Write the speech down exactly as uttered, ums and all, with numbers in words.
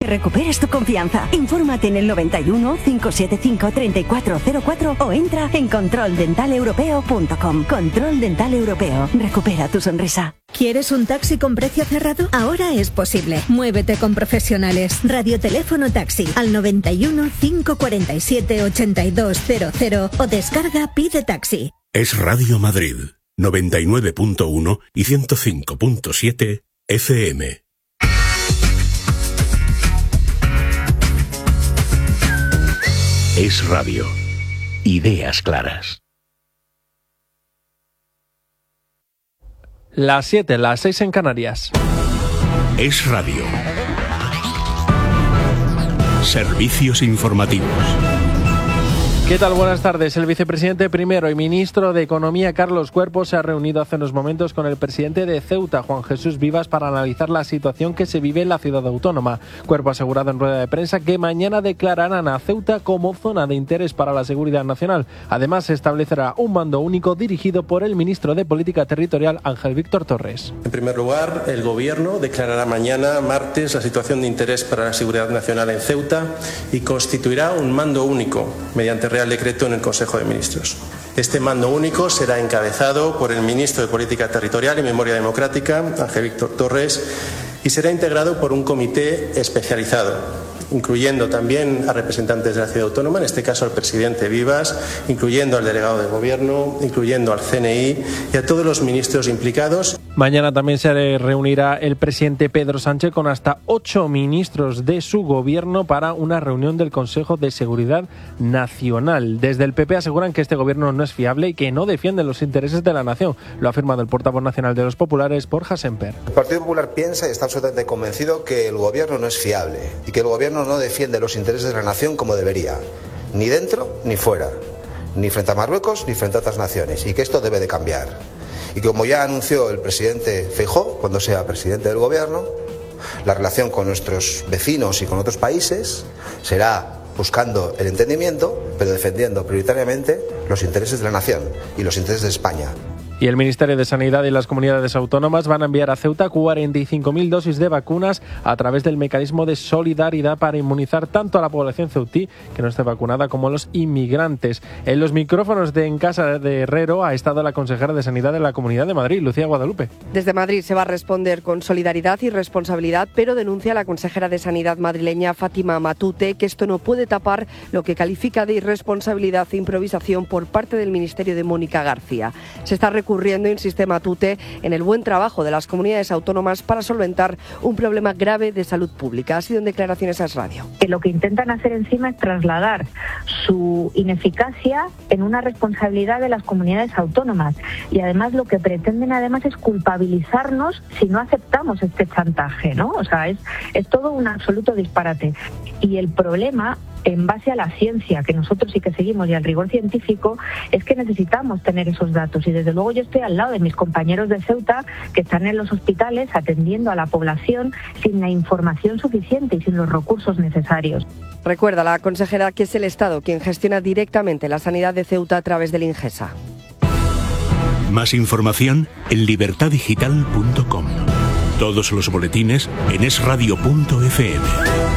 recuperes tu confianza. Infórmate en el noventa y uno, cinco siete cinco, treinta y cuatro cero cuatro o entra en control dental europeo punto com. Control Dental Europeo. Recupera tu sonrisa. ¿Quieres un taxi con precio cerrado? Ahora es posible. Muévete con profesionales. Radioteléfono Taxi al noventa y uno, cinco cuarenta y siete, ochenta y dos cero cero o descarga Pide Taxi. Es Radio Madrid, noventa y nueve punto uno y ciento cinco punto siete F M. Es radio. Ideas claras. Las siete, las seis en Canarias. Es radio. Servicios informativos. ¿Qué tal? Buenas tardes. El vicepresidente primero y ministro de Economía, Carlos Cuerpo, se ha reunido hace unos momentos con el presidente de Ceuta, Juan Jesús Vivas, para analizar la situación que se vive en la ciudad autónoma. Cuerpo ha asegurado en rueda de prensa que mañana declararán a Ceuta como zona de interés para la seguridad nacional. Además, se establecerá un mando único dirigido por el ministro de Política Territorial, Ángel Víctor Torres. En primer lugar, el Gobierno declarará mañana, martes, la situación de interés para la seguridad nacional en Ceuta y constituirá un mando único mediante Real Decreto en el Consejo de Ministros. Este mando único será encabezado por el ministro de Política Territorial y Memoria Democrática, Ángel Víctor Torres, y será integrado por un comité especializado, incluyendo también a representantes de la ciudad autónoma, en este caso al presidente Vivas, incluyendo al delegado de gobierno, incluyendo al C N I y a todos los ministros implicados. Mañana también se reunirá el presidente Pedro Sánchez con hasta ocho ministros de su gobierno para una reunión del Consejo de Seguridad Nacional. Desde el P P aseguran que este gobierno no es fiable y que no defiende los intereses de la nación. Lo ha afirmado el portavoz nacional de los populares, Borja Semper. El Partido Popular piensa y está absolutamente convencido que el gobierno no es fiable y que el gobierno no defiende los intereses de la nación como debería, ni dentro ni fuera, ni frente a Marruecos ni frente a otras naciones, y que esto debe de cambiar. Y como ya anunció el presidente Feijóo, cuando sea presidente del gobierno, la relación con nuestros vecinos y con otros países será buscando el entendimiento, pero defendiendo prioritariamente los intereses de la nación y los intereses de España. Y el Ministerio de Sanidad y las comunidades autónomas van a enviar a Ceuta cuarenta y cinco mil dosis de vacunas a través del mecanismo de solidaridad para inmunizar tanto a la población ceutí que no esté vacunada como a los inmigrantes. En los micrófonos de En Casa de Herrero ha estado la consejera de Sanidad de la Comunidad de Madrid, Lucía Guadalupe. Desde Madrid se va a responder con solidaridad y responsabilidad, pero denuncia la consejera de Sanidad madrileña, Fátima Matute, que esto no puede tapar lo que califica de irresponsabilidad e improvisación por parte del Ministerio de Mónica García. Se está recurriendo, insiste Matute, en el buen trabajo de las comunidades autónomas para solventar un problema grave de salud pública. Ha sido en declaraciones a Es Radio. Que lo que intentan hacer encima es trasladar su ineficacia en una responsabilidad de las comunidades autónomas, y además lo que pretenden además es culpabilizarnos si no aceptamos este chantaje, ¿no? O sea, es, es todo un absoluto disparate. Y el problema, en base a la ciencia que nosotros sí que seguimos y al rigor científico, es que necesitamos tener esos datos, y desde luego yo estoy al lado de mis compañeros de Ceuta que están en los hospitales atendiendo a la población sin la información suficiente y sin los recursos necesarios. Recuerda la consejera que es el Estado quien gestiona directamente la sanidad de Ceuta a través del Ingesa. Más información en libertad digital punto com. Todos los boletines en es radio punto f m.